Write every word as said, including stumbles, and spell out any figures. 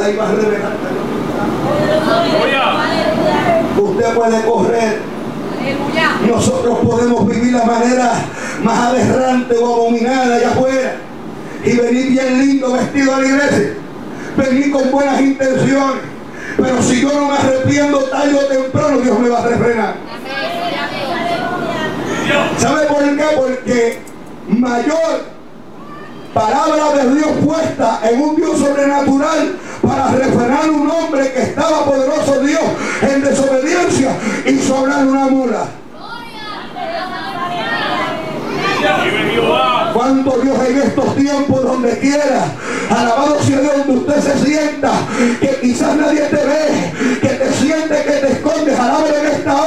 la iba a revelar. Usted puede correr. Nosotros podemos vivir la manera más aberrante o abominada allá afuera y venir bien lindo vestido a la iglesia, venir con buenas intenciones, pero si yo no me arrepiento tarde o temprano, Dios me va a refrenar. ¿Sabe por qué? Porque mayor palabra de Dios puesta en un Dios sobrenatural para refrenar un hombre que estaba poderoso Dios en desobediencia y sobrar una mula. Cuánto Dios en estos tiempos, donde quiera, alabado sea Dios, donde usted se sienta, que quizás nadie te ve, que te siente, que te escondes, alábale en esta hora.